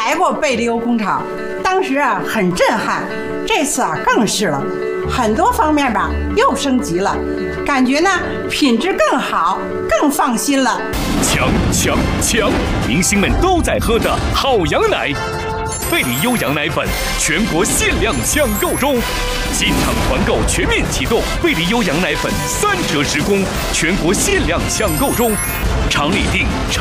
来过贝利欧工厂，当时啊很震撼，这次啊更是了，很多方面吧又升级了，感觉呢品质更好，更放心了。 强强强！明星们都在喝的好羊奶，贝利优羊奶粉全国限量抢购中，进场团购全面启动，贝利优羊奶粉3折时供，全国限量抢购中，常理定。